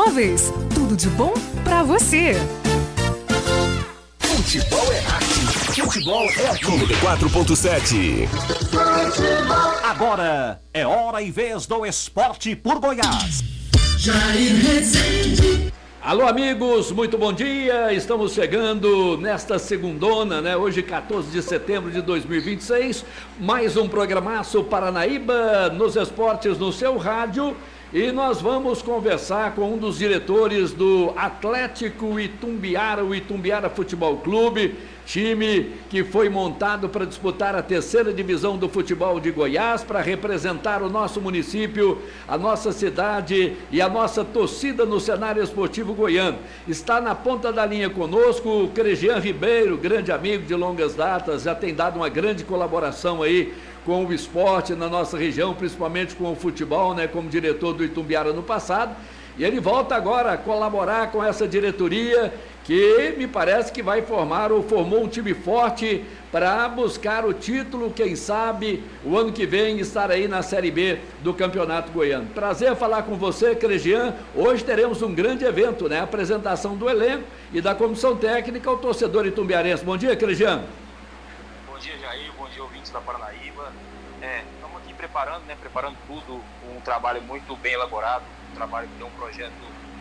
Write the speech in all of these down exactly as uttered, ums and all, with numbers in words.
Móveis, tudo de bom pra você. Futebol é arte, futebol é aqui. noventa e quatro ponto sete. Agora é hora e vez do Esporte por Goiás. Jair Rezende. Alô, amigos, muito bom dia. Estamos chegando nesta segundona, né? Hoje, quatorze de setembro de dois mil e vinte e seis. Mais um programaço Paranaíba nos esportes no seu rádio. E nós vamos conversar com um dos diretores do Atlético Itumbiara, o Itumbiara Futebol Clube, time que foi montado para disputar a terceira divisão do futebol de Goiás, para representar o nosso município, a nossa cidade e a nossa torcida no cenário esportivo goiano. Está na ponta da linha conosco o Cregian Ribeiro, grande amigo de longas datas, já tem dado uma grande colaboração aí com o esporte na nossa região, principalmente com o futebol, né, como diretor do Itumbiara no passado, e ele volta agora a colaborar com essa diretoria, que me parece que vai formar ou formou um time forte para buscar o título, quem sabe, o ano que vem estar aí na Série B do Campeonato Goiano. Prazer falar com você, Cregian. Hoje teremos um grande evento, né, a apresentação do elenco e da comissão técnica ao torcedor itumbiarense. Bom dia, Cregian. Bom dia, Jair. Bom dia, ouvintes da Paranaíba. É, estamos aqui preparando, né, preparando tudo, um trabalho muito bem elaborado, um trabalho que tem um projeto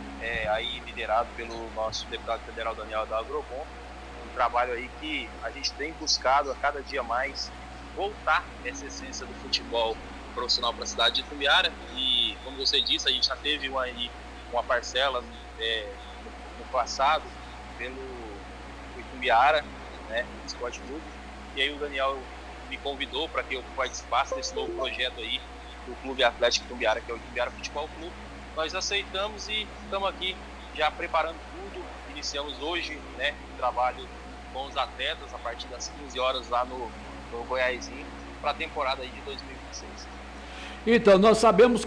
é, aí liderado pelo nosso deputado federal Daniel da Agrobom, um trabalho aí que a gente tem buscado a cada dia mais voltar essa essência do futebol profissional para a cidade de Itumbiara, e como você disse, a gente já teve uma, uma parcela é, no, no passado pelo Itumbiara, né, Esporte Clube, e aí o Daniel me convidou para que eu participasse desse novo projeto aí do Clube Atlético Itumbiara, que é o Itumbiara Futebol Clube. Nós aceitamos e estamos aqui já preparando tudo. Iniciamos hoje, né, o trabalho com os atletas a partir das quinze horas lá no, no Goiásinho para a temporada aí de dois mil e vinte e seis. Então, nós sabemos